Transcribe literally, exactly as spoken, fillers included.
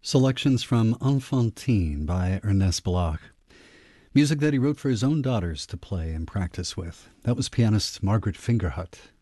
Selections from Enfantine by Ernest Bloch. Music that he wrote for his own daughters to play and practice with. That was pianist Margaret Fingerhut